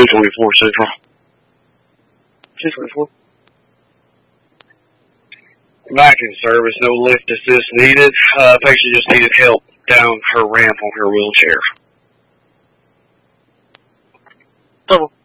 224 Central. 224. Back in service, no lift assist needed. Patient just needed help down her ramp on her wheelchair. Double.